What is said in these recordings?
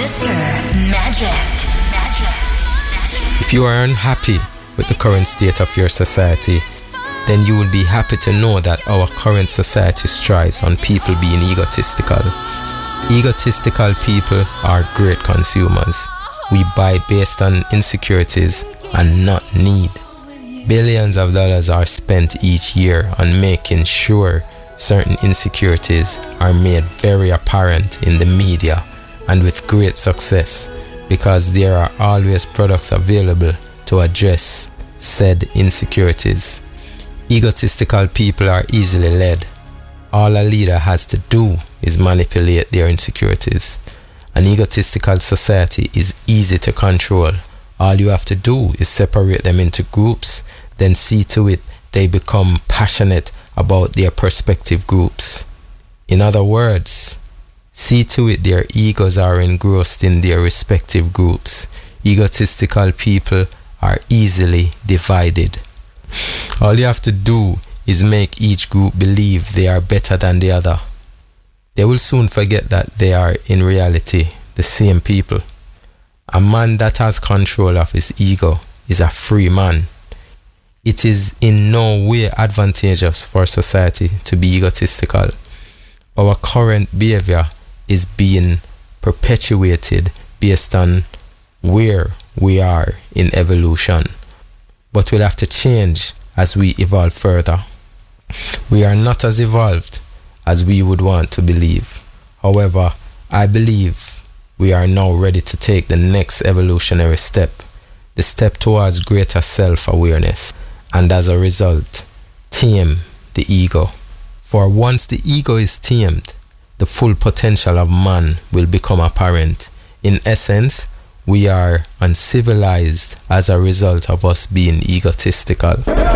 Mr. Magic. If you are unhappy with the current state of your society, then you will be happy to know that our current society strives on people being egotistical. Egotistical people are great consumers. We buy based on insecurities and not need. Billions of dollars are spent each year on making sure certain insecurities are made very apparent in the media and with great success, because there are always products available to address said insecurities. Egotistical people are easily led. All a leader has to do is manipulate their insecurities. An egotistical society is easy to control. All you have to do is separate them into groups, then see to it they become passionate about their respective groups. In other words, see to it their egos are engrossed in their respective groups. Egotistical people are easily divided. All you have to do is make each group believe they are better than the other. They will soon forget that they are in reality the same people. A man that has control of his ego is a free man. It is in no way advantageous for society to be egotistical. Our current behavior is being perpetuated based on where we are in evolution. But we'll have to change as we evolve further. We are not as evolved as we would want to believe. However, I believe we are now ready to take the next evolutionary step, the step towards greater self-awareness, and as a result, tame the ego. For once the ego is tamed, the full potential of man will become apparent. In essence, we are uncivilized as a result of us being egotistical.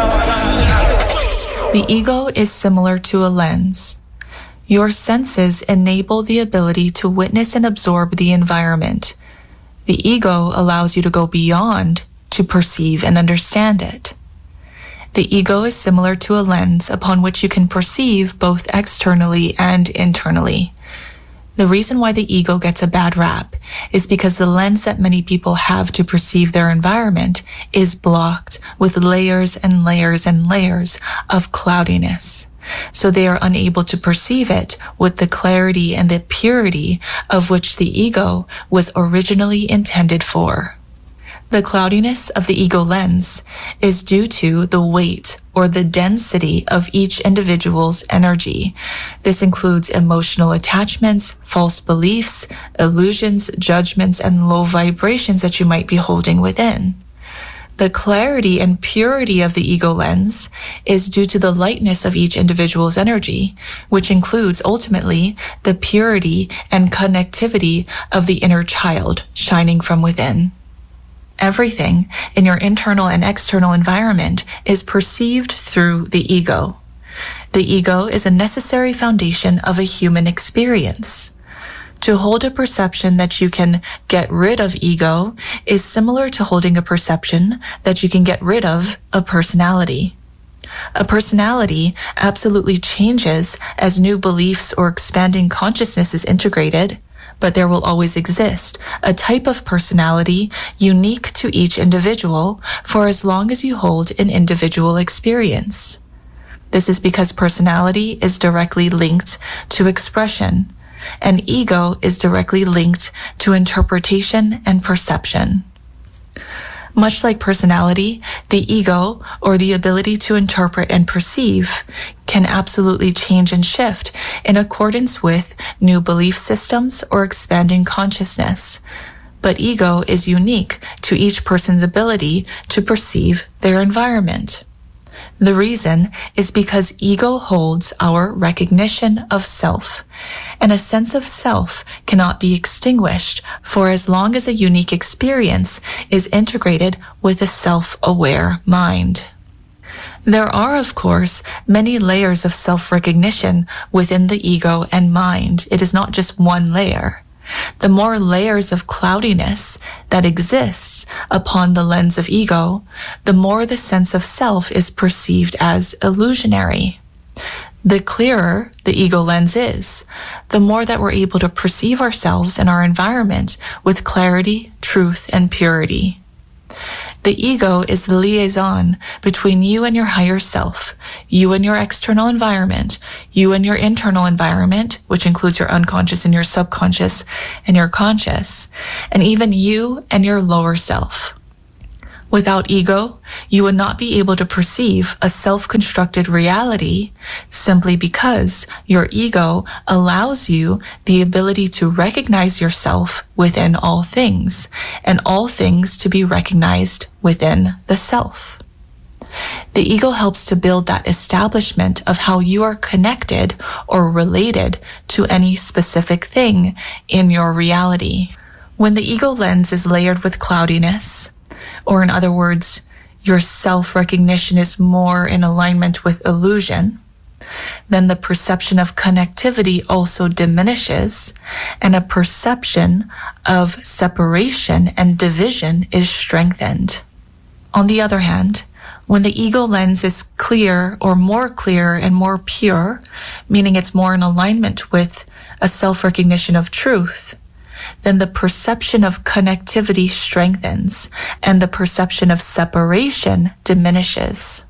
The ego is similar to a lens. Your senses enable the ability to witness and absorb the environment. The ego allows you to go beyond to perceive and understand it. The ego is similar to a lens upon which you can perceive both externally and internally. The reason why the ego gets a bad rap is because the lens that many people have to perceive their environment is blocked with layers and layers and layers of cloudiness. So they are unable to perceive it with the clarity and the purity of which the ego was originally intended for. The cloudiness of the ego lens is due to the weight or the density of each individual's energy. This includes emotional attachments, false beliefs, illusions, judgments, and low vibrations that you might be holding within. The clarity and purity of the ego lens is due to the lightness of each individual's energy, which includes ultimately the purity and connectivity of the inner child shining from within. Everything in your internal and external environment is perceived through the ego. The ego is a necessary foundation of a human experience. To hold a perception that you can get rid of ego is similar to holding a perception that you can get rid of a personality. A personality absolutely changes as new beliefs or expanding consciousness is integrated, but there will always exist a type of personality unique to each individual for as long as you hold an individual experience. This is because personality is directly linked to expression, and ego is directly linked to interpretation and perception. Much like personality, the ego, or the ability to interpret and perceive, can absolutely change and shift in accordance with new belief systems or expanding consciousness. But ego is unique to each person's ability to perceive their environment. The reason is because ego holds our recognition of self, and a sense of self cannot be extinguished for as long as a unique experience is integrated with a self-aware mind. There are, of course, many layers of self-recognition within the ego and mind. It is not just one layer. The more layers of cloudiness that exists upon the lens of ego, the more the sense of self is perceived as illusionary. The clearer the ego lens is, the more that we're able to perceive ourselves and our environment with clarity, truth, and purity. The ego is the liaison between you and your higher self, you and your external environment, you and your internal environment, which includes your unconscious and your subconscious and your conscious, and even you and your lower self. Without ego, you would not be able to perceive a self-constructed reality simply because your ego allows you the ability to recognize yourself within all things, and all things to be recognized within the self. The ego helps to build that establishment of how you are connected or related to any specific thing in your reality. When the ego lens is layered with cloudiness, or in other words, your self-recognition is more in alignment with illusion, then the perception of connectivity also diminishes, and a perception of separation and division is strengthened. On the other hand, when the ego lens is clear or more clear and more pure, meaning it's more in alignment with a self-recognition of truth, then the perception of connectivity strengthens and the perception of separation diminishes.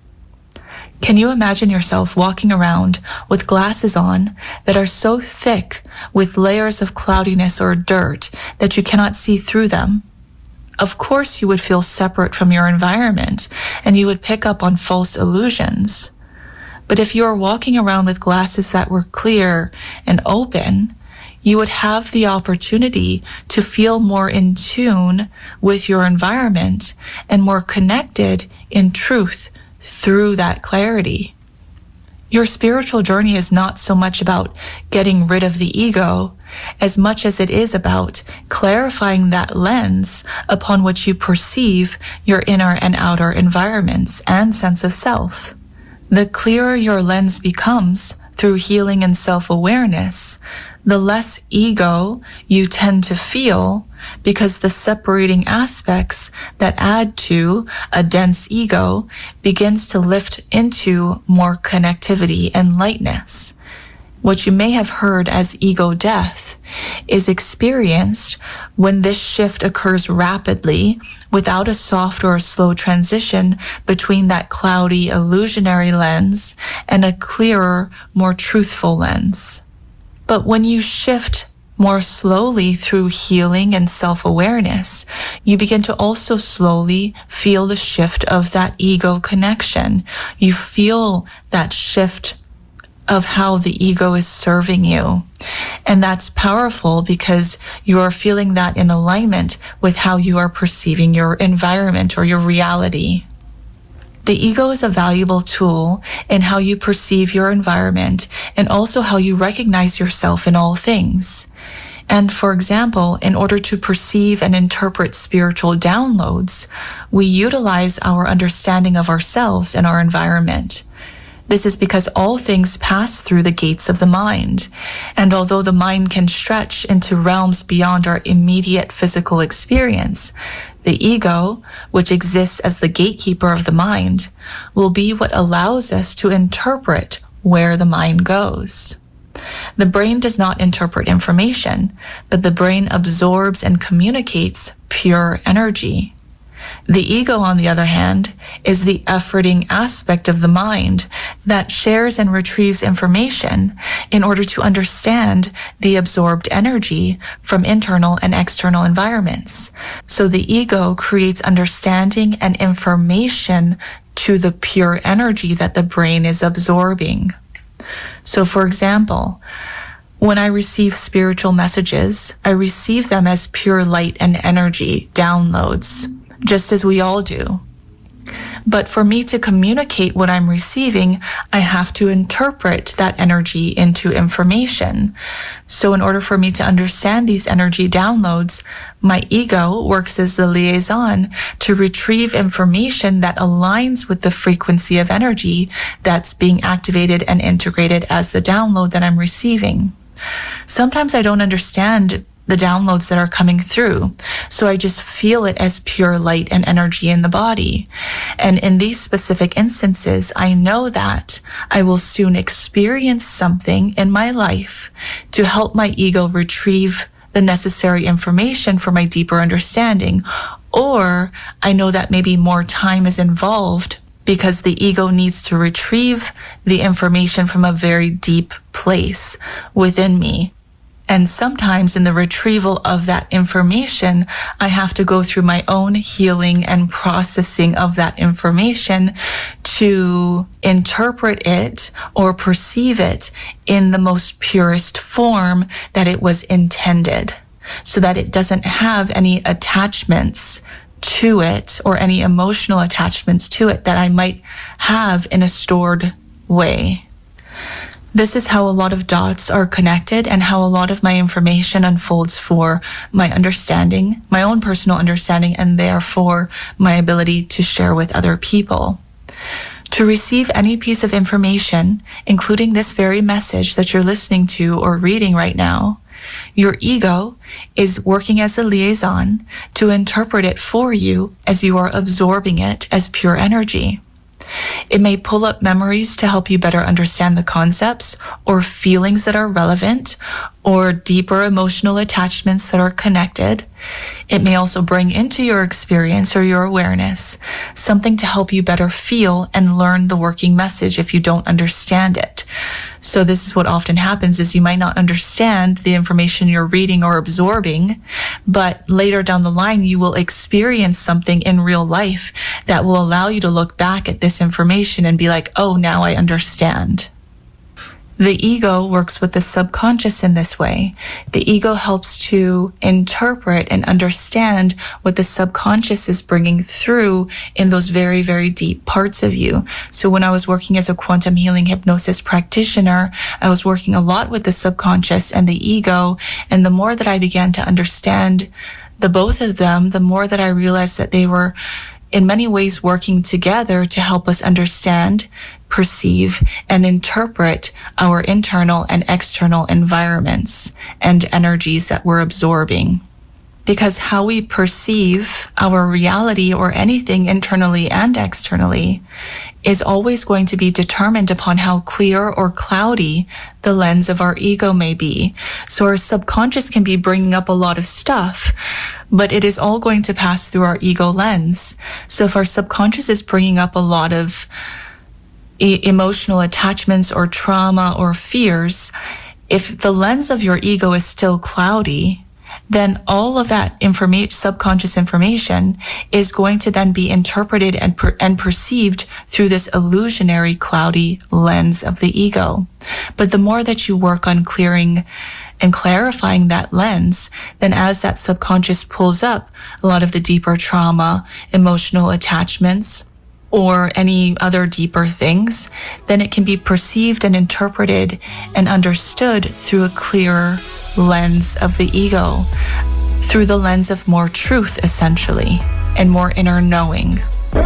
Can you imagine yourself walking around with glasses on that are so thick with layers of cloudiness or dirt that you cannot see through them? Of course you would feel separate from your environment and you would pick up on false illusions. But if you are walking around with glasses that were clear and open, you would have the opportunity to feel more in tune with your environment and more connected in truth through that clarity. Your spiritual journey is not so much about getting rid of the ego as much as it is about clarifying that lens upon which you perceive your inner and outer environments and sense of self. The clearer your lens becomes through healing and self-awareness, the less ego you tend to feel, because the separating aspects that add to a dense ego begins to lift into more connectivity and lightness. What you may have heard as ego death is experienced when this shift occurs rapidly without a soft or a slow transition between that cloudy illusionary lens and a clearer, more truthful lens. But when you shift more slowly through healing and self-awareness, you begin to also slowly feel the shift of that ego connection. You feel that shift of how the ego is serving you. And that's powerful because you are feeling that in alignment with how you are perceiving your environment or your reality. The ego is a valuable tool in how you perceive your environment and also how you recognize yourself in all things. And for example, in order to perceive and interpret spiritual downloads, we utilize our understanding of ourselves and our environment. This is because all things pass through the gates of the mind. And although the mind can stretch into realms beyond our immediate physical experience, the ego, which exists as the gatekeeper of the mind, will be what allows us to interpret where the mind goes. The brain does not interpret information, but the brain absorbs and communicates pure energy. The ego, on the other hand, is the efforting aspect of the mind that shares and retrieves information in order to understand the absorbed energy from internal and external environments. So the ego creates understanding and information to the pure energy that the brain is absorbing. So for example, when I receive spiritual messages, I receive them as pure light and energy downloads, just as we all do. But for me to communicate what I'm receiving, I have to interpret that energy into information. So in order for me to understand these energy downloads, my ego works as the liaison to retrieve information that aligns with the frequency of energy that's being activated and integrated as the download that I'm receiving. Sometimes I don't understand the downloads that are coming through. So I just feel it as pure light and energy in the body. And in these specific instances, I know that I will soon experience something in my life to help my ego retrieve the necessary information for my deeper understanding. Or I know that maybe more time is involved because the ego needs to retrieve the information from a very deep place within me. And sometimes in the retrieval of that information, I have to go through my own healing and processing of that information to interpret it or perceive it in the most purest form that it was intended, so that it doesn't have any attachments to it or any emotional attachments to it that I might have in a stored way. This is how a lot of dots are connected and how a lot of my information unfolds for my understanding, my own personal understanding, and therefore my ability to share with other people. To receive any piece of information, including this very message that you're listening to or reading right now, your ego is working as a liaison to interpret it for you as you are absorbing it as pure energy. It may pull up memories to help you better understand the concepts or feelings that are relevant or deeper emotional attachments that are connected. It may also bring into your experience or your awareness something to help you better feel and learn the working message if you don't understand it. So this is what often happens is you might not understand the information you're reading or absorbing, but later down the line, you will experience something in real life that will allow you to look back at this information and be like, oh, now I understand. The ego works with the subconscious in this way. The ego helps to interpret and understand what the subconscious is bringing through in those very, very deep parts of you. So when I was working as a quantum healing hypnosis practitioner, I was working a lot with the subconscious and the ego. And the more that I began to understand the both of them, the more that I realized that they were in many ways working together to help us understand, perceive, and interpret our internal and external environments and energies that we're absorbing. Because how we perceive our reality or anything internally and externally is always going to be determined upon how clear or cloudy the lens of our ego may be. So our subconscious can be bringing up a lot of stuff, but it is all going to pass through our ego lens. So if our subconscious is bringing up a lot of emotional attachments or trauma or fears, if the lens of your ego is still cloudy, then all of that subconscious information is going to then be interpreted and perceived through this illusionary cloudy lens of the ego. But the more that you work on clearing and clarifying that lens, then as that subconscious pulls up a lot of the deeper trauma, emotional attachments, or any other deeper things, then it can be perceived and interpreted and understood through a clearer lens of the ego, through the lens of more truth, essentially, and more inner knowing.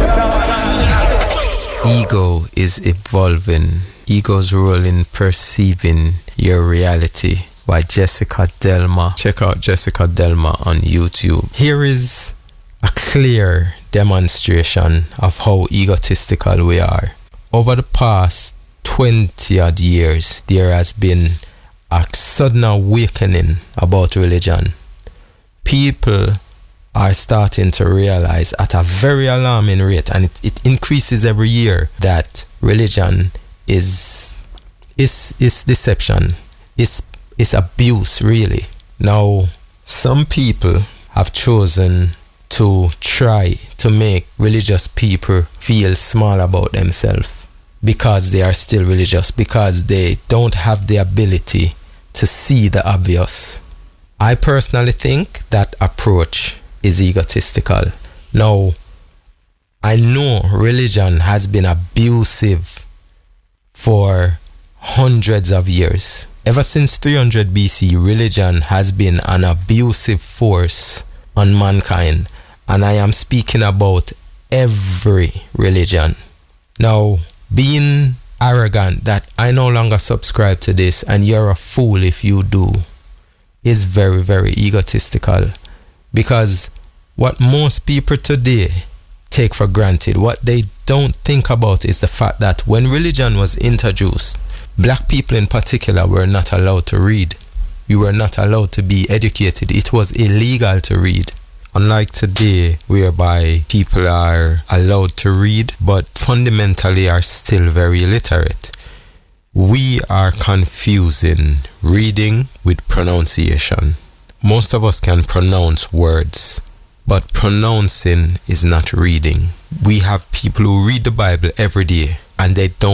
Ego is evolving. Ego's role in perceiving your reality by Jessica Delma. Check out Jessica Delma on YouTube. Here is a clear demonstration of how egotistical we are. Over the past 20 odd years, there has been a sudden awakening about religion. People are starting to realize at a very alarming rate, and it increases every year, that religion is deception, is abuse, really. Now, some people have chosen to try to make religious people feel small about themselves because they are still religious, because they don't have the ability to see the obvious. I personally think that approach is egotistical. Now, I know religion has been abusive for hundreds of years. Ever since 300 BC, religion has been an abusive force on mankind. And I am speaking about every religion. Now, being arrogant that I no longer subscribe to this and you're a fool if you do, is very, very egotistical, because what most people today take for granted, what they don't think about, is the fact that when religion was introduced, black people in particular were not allowed to read. We were not allowed to be educated. It was illegal to read. Unlike today, whereby people are allowed to read but fundamentally are still very illiterate, we are confusing reading with pronunciation. Most of us can pronounce words, but pronouncing is not reading. We have people who read the Bible every day and they don't